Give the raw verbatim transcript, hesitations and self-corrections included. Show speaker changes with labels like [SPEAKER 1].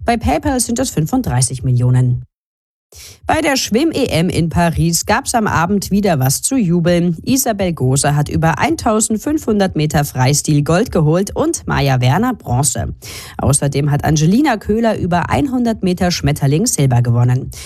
[SPEAKER 1] Bei PayPal sind es fünfunddreißig Millionen. Bei der Schwimm-E M in Paris gab es am Abend wieder was zu jubeln. Isabel Gose hat über eintausendfünfhundert Meter Freistil Gold geholt und Maja Werner Bronze. Außerdem hat Angelina Köhler über hundert Meter Schmetterling Silber gewonnen.